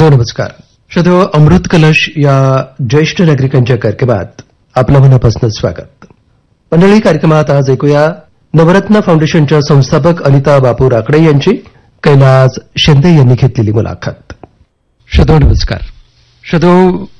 श्रोतो नमस्कार. श्रोतो, अमृत कलश या ज्येष्ठ नागरिकांच्या कार्यक्रमात आपलं मनापासून स्वागत. मंडळी, कार्यक्रमात आज ऐकूया नवरत्न फाउंडेशनच्या संस्थापक अनिता बापू राकडे यांची कैलास शिंदे यांनी घेतलेली मुलाखत. श्रोतो नमस्कार. श्रोतो,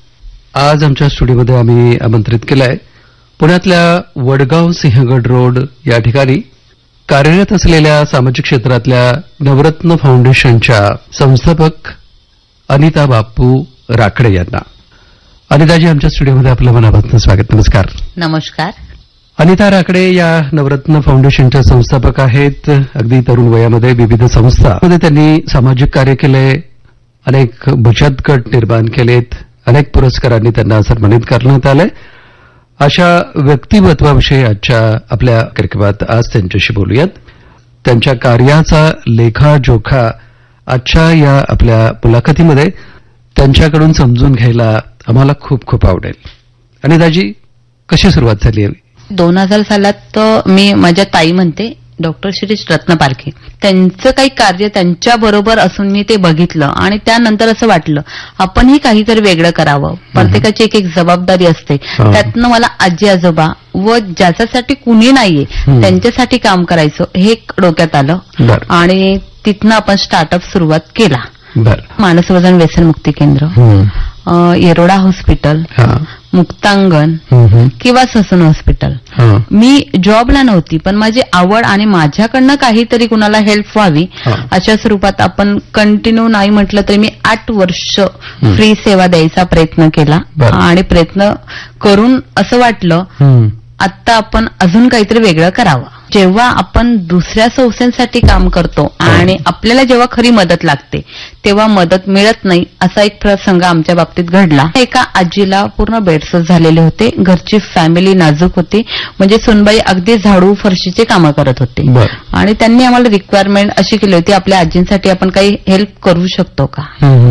आज आमच्या स्टुडिओमध्ये आम्ही आमंत्रित केलंय पुण्यातल्या वडगाव सिंहगड रोड या ठिकाणी कार्यरत असलेल्या सामाजिक क्षेत्रातल्या नवरत्न फाउंडेशनच्या संस्थापक अनिता बापू राकडे यांना. अनिताजी, आमच्या स्टुडिओमध्ये आपलं मनापासून स्वागत. नमस्कार. नमस्कार. अनिता राकडे या नवरत्न फाउंडेशनच्या संस्थापक आहेत. अगदी तरुण वयामध्ये विविध संस्थांमध्ये त्यांनी सामाजिक कार्य केले, अनेक बचत गट निर्माण केलेत, अनेक पुरस्कारांनी त्यांना सन्मानित करण्यात आलंय. अशा व्यक्तिमत्वाविषयी आजच्या आपल्या कार्यक्रमात आज त्यांच्याशी बोलूयात. त्यांच्या कार्याचा लेखाजोखा आजच्या या आपल्या मुलाखतीमध्ये त्यांच्याकडून समजून घ्यायला आम्हाला खूप खूप आवडेल. अनिताजी, कशी सुरुवात झाली? 2000 सालात मी माझ्या ताई म्हणते डॉक्टर शिरीष रत्नपारखे, त्यांचं काही कार्य त्यांच्याबरोबर असून मी ते बघितलं आणि त्यानंतर असं वाटलं आपणही काहीतरी वेगळं करावं. प्रत्येकाची एक एक जबाबदारी असते. त्यातनं मला आजी आजोबा व ज्याच्यासाठी कुणी नाहीये त्यांच्यासाठी काम करायचं हे डोक्यात आलं आणि तिथनं आपण स्टार्टअप सुरुवात केला. मानसवजन व्यसनमुक्ती केंद्र, येरोडा हॉस्पिटल, मुक्तांगण किंवा ससून हॉस्पिटल. मी जॉबला नव्हती, पण माझी आवड आणि माझ्याकडनं काहीतरी कुणाला हेल्प व्हावी अशा स्वरूपात आपण कंटिन्यू नाही म्हटलं तरी मी 8 वर्ष फ्री सेवा द्यायचा प्रयत्न केला आणि प्रयत्न करून असं वाटलं आता आपण अजून काहीतरी वेगळं करावं. जेव्हा आपण दुसऱ्या संस्थांसाठी काम करतो आणि आपल्याला जेव्हा खरी मदत लागते तेव्हा मदत मिळत नाही असा एक प्रसंग आमच्या बाबतीत घडला. एका आजीला पूर्ण बेडसेस झालेले होते, घरची फॅमिली नाजूक होती, म्हणजे सुनबाई अगदी झाडू फरशीचे कामं करत होते आणि त्यांनी आम्हाला रिक्वायरमेंट अशी केली होती आपल्या आजींसाठी आपण काही हेल्प करू शकतो का.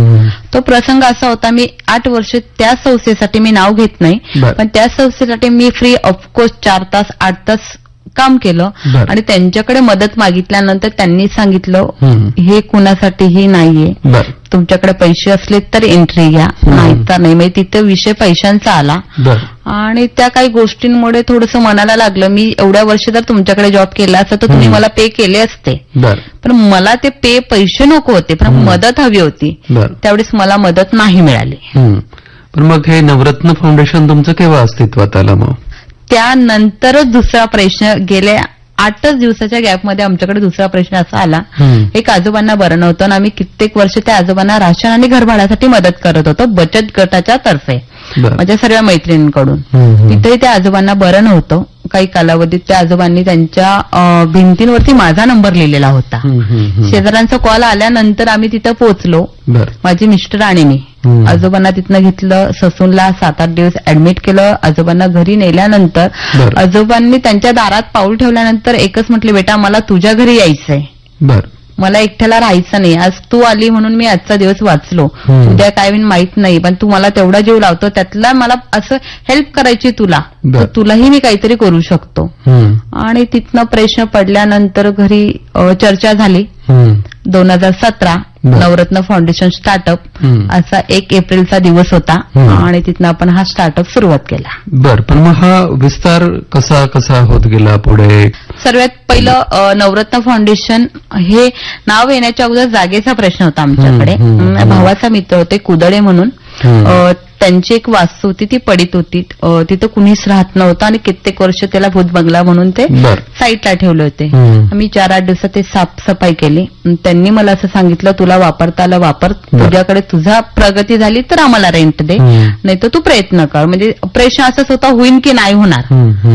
तो प्रसंग असा होता, मी 8 वर्ष त्या संस्थेसाठी, मी नाव घेत नाही, पण त्या संस्थेसाठी मी फ्री ऑफकोर्स 4 तास 8 तास काम केलं आणि त्यांच्याकडे मदत मागितल्यानंतर त्यांनी सांगितलं हे कुणासाठीही नाहीये, तुमच्याकडे पैसे असले तर एंट्री घ्या, नाहीतर नाही. म्हणजे तिथे विषय पैशांचा आला आणि त्या काही गोष्टींमुळे थोडंसं मनाला लागलं मी एवढ्या वर्ष जर तुमच्याकडे जॉब केला असता तर तुम्ही मला पे केले असते, पण मला ते पैसे नको होते, पण मदत हवी होती. त्यावेळेस मला मदत नाही मिळाली. पण मग हे नवरत्न फाउंडेशन तुमचं केव्हा अस्तित्वात आलं? मग त्यानंतरच दुसरा प्रश्न, गेल्या 8च दिवसाच्या गॅपमध्ये आमच्याकडे दुसरा प्रश्न असा आला, एक आजोबांना बरं नव्हतं आणि आम्ही कित्येक वर्ष त्या आजोबांना राशन आणि घरभाड्यासाठी मदत करत होतो बचत गटाच्या तर्फे, माझ्या सर्व मैत्रिणींकडून. तिथेही त्या आजोबांना बरं नव्हतं. काही कालावधीत त्या आजोबांनी त्यांच्या भिंतींवरती माझा नंबर लिहिलेला होता. शेजाऱ्यांचा कॉल आल्यानंतर आम्ही तिथं पोहोचलो, माझे मिस्टर आणि मी. आजोबांना तिथनं घेतलं, ससूनला 7-8 दिवस ऍडमिट केलं. आजोबांना घरी नेल्यानंतर आजोबांनी त्यांच्या दारात पाऊल ठेवल्यानंतर एकच म्हटले, बेटा मला तुझ्या घरी यायचंय, मला एकट्याला राहायचं नाही. आज तू आली म्हणून मी आजचा दिवस वाचलो, उद्या काय होईल माहित नाही, पण तू मला तेवढा जीव लावतो, त्यातला मला असं हेल्प करायची तुला, तर तुलाही मी काहीतरी करू शकतो. आणि तिथनं प्रश्न पडल्यानंतर घरी चर्चा झाली. 2017 नवरत्न फाउंडेशन स्टार्टअप असा 1 एप्रिलचा दिवस होता आणि तिथनं आपण हा स्टार्टअप सुरुवात केला. बरं, पण मग हा विस्तार कसा कसा होत गेला पुढे? सर्वात पहिलं नवरत्न फाउंडेशन हे नाव येण्याच्या अगोदर जागेचा प्रश्न होता आमच्याकडे. भावाचा मित्र होते कुदळे म्हणून, त्यांची एक वास्तू होती, ती पडीत होती, तिथं कुणीच राहत नव्हतं आणि कित्येक वर्ष त्याला भूत बंगला म्हणून ते साईटला ठेवले होते. आम्ही 4-8 दिवसात ते साफसफाई केली. त्यांनी मला असं सांगितलं, तुला वापरता आलं वापर, तुझ्याकडे तुझा प्रगती झाली तर आम्हाला रेंट दे, नाही तर तू प्रयत्न कर. म्हणजे प्रश्न असाच होता, होईन की नाही होणार.